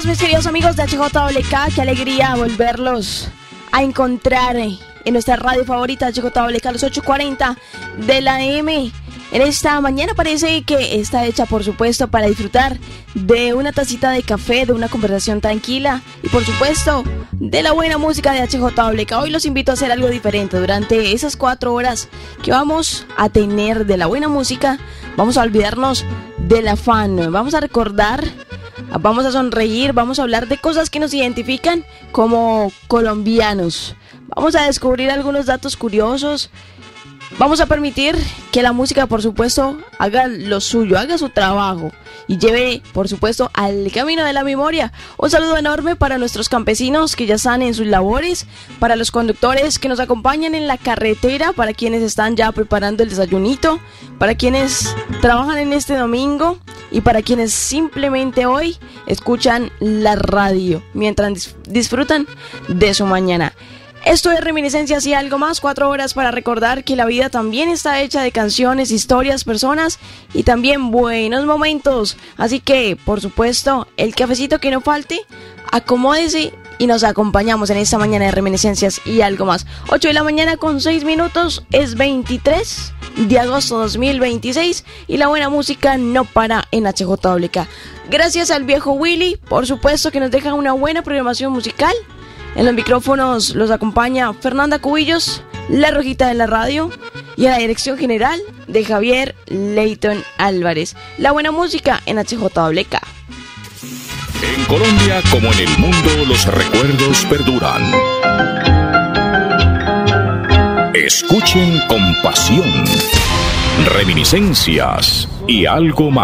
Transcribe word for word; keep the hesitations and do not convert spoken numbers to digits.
Mis queridos amigos de H J W K, qué alegría volverlos a encontrar en nuestra radio favorita H J W K, los ocho cuarenta de la A M. En esta mañana parece que está hecha, por supuesto, para disfrutar de una tacita de café, de una conversación tranquila y, por supuesto, de la buena música de H J W K. Hoy los invito a hacer algo diferente. Durante esas cuatro horas que vamos a tener de la buena música, vamos a olvidarnos del afán, vamos a recordar, vamos a sonreír, vamos a hablar de cosas que nos identifican como colombianos. Vamos a descubrir algunos datos curiosos. Vamos a permitir que la música, por supuesto, haga lo suyo, haga su trabajo y lleve, por supuesto, al camino de la memoria. Un saludo enorme para nuestros campesinos que ya están en sus labores, para los conductores que nos acompañan en la carretera, para quienes están ya preparando el desayunito, para quienes trabajan en este domingo y para quienes simplemente hoy escuchan la radio mientras disfrutan de su mañana. Esto es Reminiscencias y algo más, cuatro horas para recordar que la vida también está hecha de canciones, historias, personas y también buenos momentos. Así que, por supuesto, el cafecito que no falte, acomódese y nos acompañamos en esta mañana de Reminiscencias y algo más. ocho de la mañana con seis minutos, es veintitrés de agosto de dos mil veintiséis y la buena música no para en H J W K. Gracias al viejo Willy, por supuesto, que nos deja una buena programación musical. En los micrófonos los acompaña Fernanda Cubillos, la Rojita de la radio, y a la dirección general de Javier Leighton Álvarez. La buena música en H J W K. En Colombia, como en el mundo, los recuerdos perduran. Escuchen con pasión. Reminiscencias y algo más.